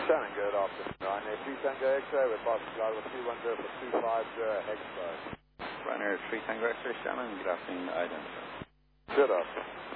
Shannon, good afternoon. Ryanair 3 Tango X-ray with Boston Global 210 for 250 Expo. Ryanair 3 Tango X-ray, Shannon, good afternoon, Ivan. Good afternoon.